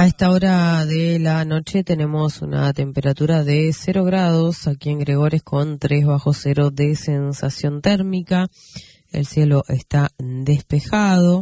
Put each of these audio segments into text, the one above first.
esta hora de la noche tenemos una temperatura de 0 grados aquí en Gregores con 3 bajo cero de sensación térmica. El cielo está despejado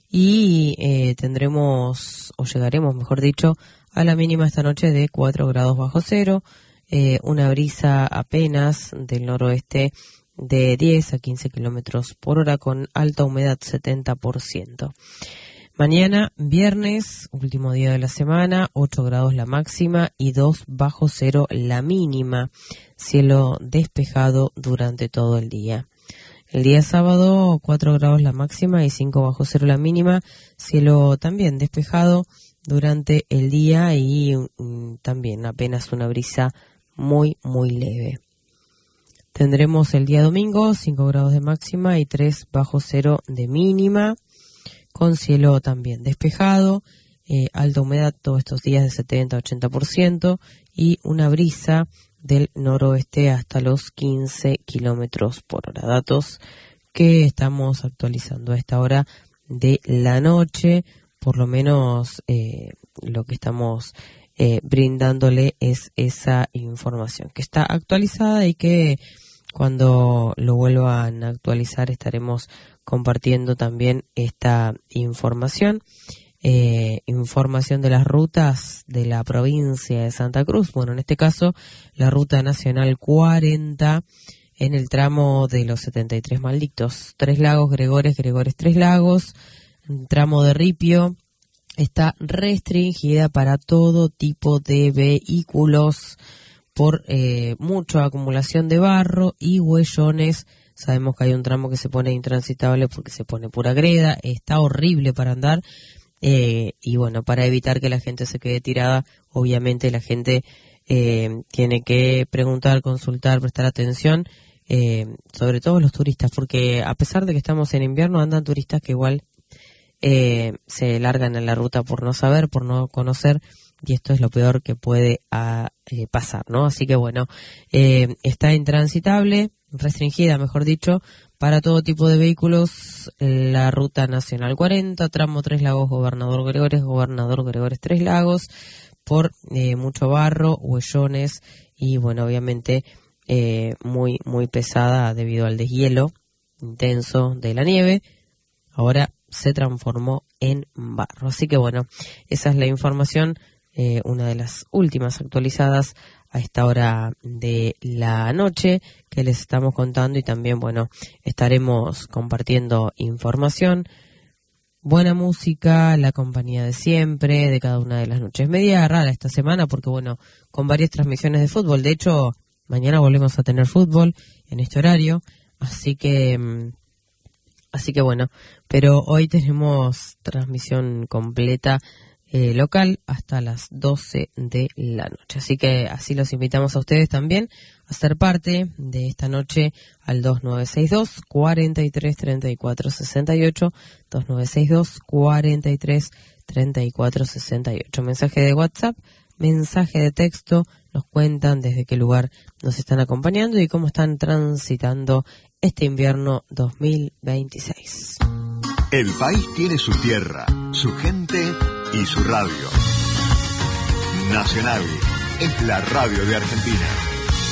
y tendremos, o llegaremos mejor dicho, a la mínima esta noche de 4 grados bajo cero. Una brisa apenas del noroeste de 10 a 15 kilómetros por hora con alta humedad 70%. Mañana, viernes, último día de la semana, 8 grados la máxima y 2 bajo cero la mínima. Cielo despejado durante todo el día. El día sábado, 4 grados la máxima y 5 bajo cero la mínima. Cielo también despejado durante el día y también apenas una brisa muy, muy leve. Tendremos el día domingo, 5 grados de máxima y 3 bajo cero de mínima. Con cielo también despejado, alta humedad todos estos días de 70-80% y una brisa del noroeste hasta los 15 kilómetros por hora. Datos que estamos actualizando a esta hora de la noche, por lo menos lo que estamos brindándole es esa información que está actualizada y que cuando lo vuelvan a actualizar estaremos compartiendo también esta información. Información de las rutas de la provincia de Santa Cruz. Bueno, en este caso, la ruta nacional 40 en el tramo de los 73 Malditos. Tres Lagos, Gregores, Tres Lagos. El tramo de Ripio está restringida para todo tipo de vehículos por mucha acumulación de barro y huellones. Sabemos que hay un tramo que se pone intransitable porque se pone pura greda, está horrible para andar y bueno, para evitar que la gente se quede tirada, obviamente la gente tiene que preguntar, consultar, prestar atención, sobre todo los turistas, porque a pesar de que estamos en invierno, andan turistas que igual se largan en la ruta por no saber, por no conocer, y esto es lo peor que puede pasar, ¿no? Así que bueno, está intransitable, restringida, mejor dicho, para todo tipo de vehículos, la ruta nacional 40, tramo Tres Lagos, Gobernador Gregores Tres Lagos, por mucho barro, huellones y bueno, obviamente muy, muy pesada debido al deshielo intenso de la nieve. Ahora se transformó en barro. Así que bueno, esa es la información, una de las últimas actualizadas a esta hora de la noche que les estamos contando y también, bueno, estaremos compartiendo información, buena música, la compañía de siempre, de cada una de las noches. Media rara esta semana porque, bueno, con varias transmisiones de fútbol. De hecho, mañana volvemos a tener fútbol en este horario, así que bueno, pero hoy tenemos transmisión completa local hasta las 12 de la noche. Así que así los invitamos a ustedes también a ser parte de esta noche al 2962 43 34 68, 2962 43 34 68. Mensaje de WhatsApp, mensaje de texto, nos cuentan desde qué lugar nos están acompañando y cómo están transitando este invierno 2026. El país tiene su tierra, su gente y su radio. Nacional es la radio de Argentina.